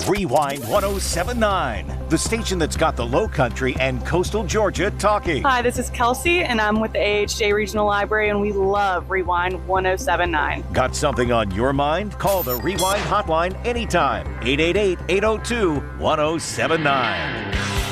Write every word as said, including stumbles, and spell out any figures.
Rewind one oh seven nine, the station that's got the Low Country and coastal Georgia talking. Hi, this is Kelsey, and I'm with the A H J Regional Library, and we love Rewind one oh seven nine. Got something on your mind? Call the Rewind hotline anytime. eight eight eight, eight oh two, one oh seven nine.